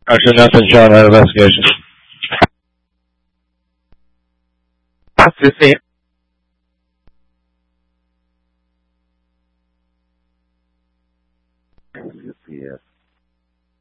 Actually, nothing showing on investigation. What's this here?